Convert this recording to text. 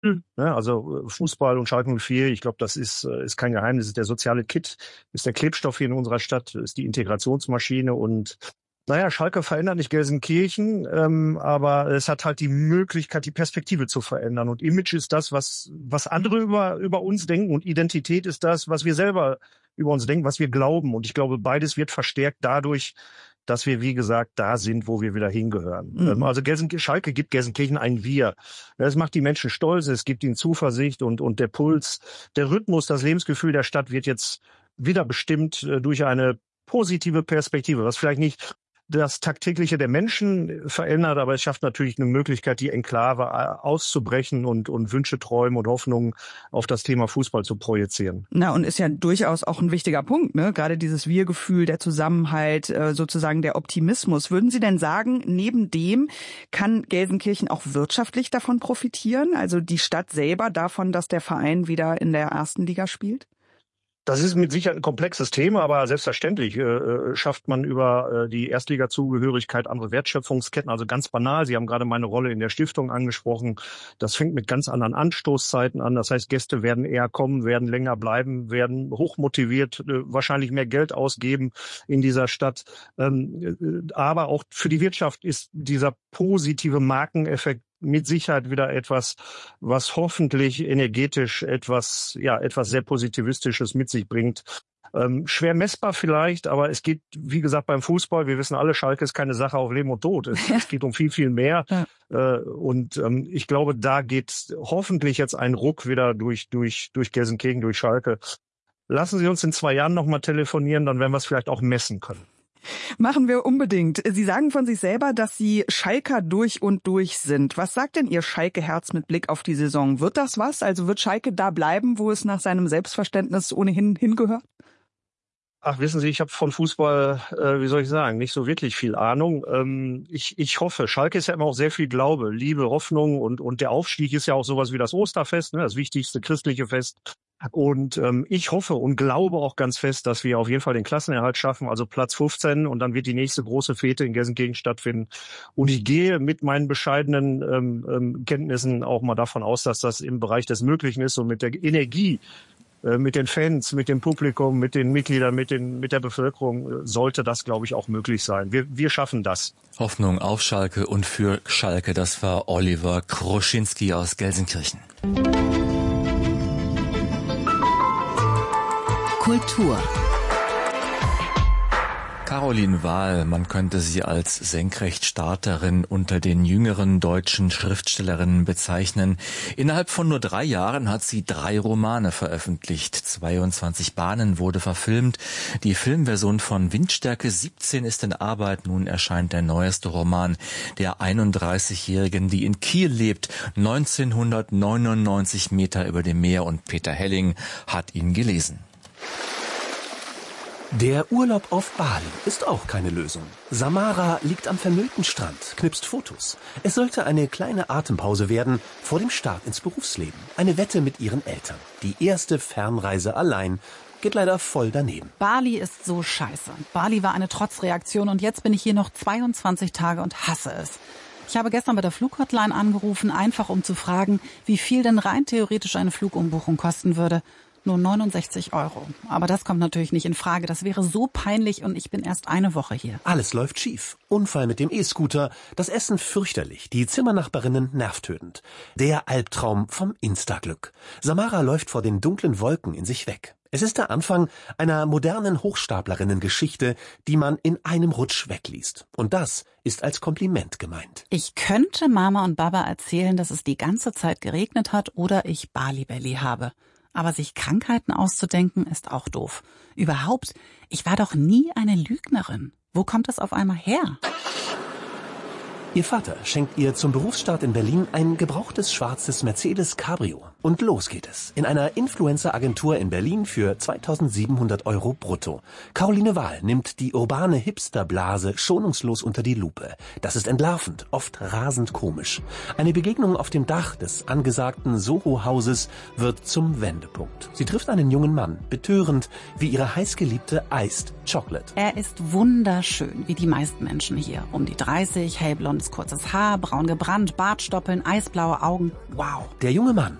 Ne? Also Fußball und Schalke 04, ich glaube, das ist kein Geheimnis. Ist der soziale Kit, ist der Klebstoff hier in unserer Stadt, ist die Integrationsmaschine und naja, Schalke verändert nicht Gelsenkirchen, aber es hat halt die Möglichkeit, die Perspektive zu verändern. Und Image ist das, was andere über uns denken und Identität ist das, was wir selber über uns denken, was wir glauben. Und ich glaube, beides wird verstärkt dadurch, dass wir, wie gesagt, da sind, wo wir wieder hingehören. Mhm. Also Schalke gibt Gelsenkirchen ein Wir. Es macht die Menschen stolz, es gibt ihnen Zuversicht und der Puls, der Rhythmus, das Lebensgefühl der Stadt wird jetzt wieder bestimmt durch eine positive Perspektive, was vielleicht nicht das Tagtägliche der Menschen verändert, aber es schafft natürlich eine Möglichkeit, die Enklave auszubrechen und Wünsche, Träume und Hoffnungen auf das Thema Fußball zu projizieren. Na, und ist ja durchaus auch ein wichtiger Punkt, ne? Gerade dieses Wir-Gefühl, der Zusammenhalt, sozusagen der Optimismus. Würden Sie denn sagen, neben dem kann Gelsenkirchen auch wirtschaftlich davon profitieren? Also die Stadt selber davon, dass der Verein wieder in der ersten Liga spielt? Das ist mit Sicherheit ein komplexes Thema, aber selbstverständlich schafft man über die Erstliga-Zugehörigkeit andere Wertschöpfungsketten. Also ganz banal, Sie haben gerade meine Rolle in der Stiftung angesprochen. Das fängt mit ganz anderen Anstoßzeiten an. Das heißt, Gäste werden eher kommen, werden länger bleiben, werden hochmotiviert, wahrscheinlich mehr Geld ausgeben in dieser Stadt. Aber auch für die Wirtschaft ist dieser positive Markeneffekt mit Sicherheit wieder etwas, was hoffentlich energetisch etwas sehr Positivistisches mit sich bringt. Schwer messbar vielleicht, aber es geht, wie gesagt, beim Fußball, wir wissen alle, Schalke ist keine Sache auf Leben und Tod. Es geht um viel, viel mehr. Ja. Und ich glaube, da geht hoffentlich jetzt ein Ruck wieder durch Gelsenkirchen, durch Schalke. Lassen Sie uns in 2 Jahren nochmal telefonieren, dann werden wir es vielleicht auch messen können. Machen wir unbedingt. Sie sagen von sich selber, dass Sie Schalker durch und durch sind. Was sagt denn Ihr Schalke-Herz mit Blick auf die Saison? Wird das was? Also wird Schalke da bleiben, wo es nach seinem Selbstverständnis ohnehin hingehört? Ach, wissen Sie, ich habe von Fußball, wie soll ich sagen, nicht so wirklich viel Ahnung. Ich hoffe, Schalke ist ja immer auch sehr viel Glaube, Liebe, Hoffnung und der Aufstieg ist ja auch sowas wie das Osterfest, ne, das wichtigste christliche Fest. Und ich hoffe und glaube auch ganz fest, dass wir auf jeden Fall den Klassenerhalt schaffen, also Platz 15 und dann wird die nächste große Fete in Gelsenkirchen stattfinden. Und ich gehe mit meinen bescheidenen Kenntnissen auch mal davon aus, dass das im Bereich des Möglichen ist und mit der Energie, mit den Fans, mit dem Publikum, mit den Mitgliedern, mit der Bevölkerung sollte das, glaube ich, auch möglich sein. Wir schaffen das. Hoffnung auf Schalke und für Schalke, das war Oliver Kroschinski aus Gelsenkirchen. Kultur. Caroline Wahl, man könnte sie als Senkrechtstarterin unter den jüngeren deutschen Schriftstellerinnen bezeichnen. Innerhalb von nur 3 Jahren hat sie 3 Romane veröffentlicht. 22 Bahnen wurde verfilmt. Die Filmversion von Windstärke 17 ist in Arbeit. Nun erscheint der neueste Roman der 31-Jährigen, die in Kiel lebt, 1999 Meter über dem Meer, und Peter Helling hat ihn gelesen. Der Urlaub auf Bali ist auch keine Lösung. Samara liegt am vermüllten Strand, knipst Fotos. Es sollte eine kleine Atempause werden vor dem Start ins Berufsleben. Eine Wette mit ihren Eltern. Die erste Fernreise allein geht leider voll daneben. Bali ist so scheiße. Bali war eine Trotzreaktion und jetzt bin ich hier noch 22 Tage und hasse es. Ich habe gestern bei der Flughotline angerufen, einfach um zu fragen, wie viel denn rein theoretisch eine Flugumbuchung kosten würde. Nur 69 €. Aber das kommt natürlich nicht in Frage. Das wäre so peinlich und ich bin erst eine Woche hier. Alles läuft schief. Unfall mit dem E-Scooter, das Essen fürchterlich, die Zimmernachbarinnen nervtötend. Der Albtraum vom Instaglück. Samara läuft vor den dunklen Wolken in sich weg. Es ist der Anfang einer modernen Hochstaplerinnen-Geschichte, die man in einem Rutsch wegliest. Und das ist als Kompliment gemeint. Ich könnte Mama und Baba erzählen, dass es die ganze Zeit geregnet hat oder ich Bali-Belly habe. Aber sich Krankheiten auszudenken, ist auch doof. Überhaupt, ich war doch nie eine Lügnerin. Wo kommt das auf einmal her? Ihr Vater schenkt ihr zum Berufsstart in Berlin ein gebrauchtes schwarzes Mercedes Cabrio. Und los geht es. In einer Influencer-Agentur in Berlin für 2.700 € brutto. Caroline Wahl nimmt die urbane Hipsterblase schonungslos unter die Lupe. Das ist entlarvend, oft rasend komisch. Eine Begegnung auf dem Dach des angesagten Soho-Hauses wird zum Wendepunkt. Sie trifft einen jungen Mann, betörend wie ihre heißgeliebte Iced Chocolate. Er ist wunderschön, wie die meisten Menschen hier. Um die 30, hellblondes kurzes Haar, braun gebrannt, Bartstoppeln, eisblaue Augen. Wow. Der junge Mann